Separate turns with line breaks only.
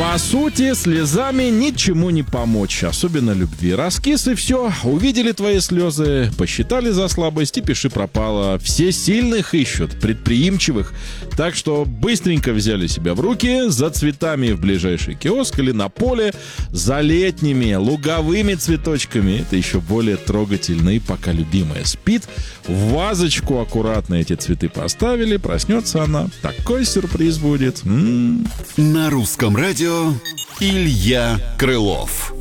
По сути, слезами ничему не помочь, особенно любви. Раскис и все, увидели твои слезы, посчитали за слабость и пиши пропало. Все сильных ищут, предприимчивых. Так что быстренько взяли себя в руки, за цветами в ближайший киоск или на поле, за летними луговыми цветочками. Это еще более трогательно. И пока любимая спит, в вазочку аккуратно эти цветы поставили, проснется она. Такой сюрприз будет.
На русском радио Илья Крылов.